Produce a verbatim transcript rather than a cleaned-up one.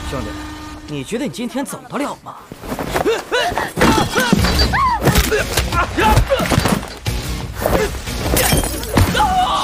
兄弟，你觉得你今天走得了吗？啊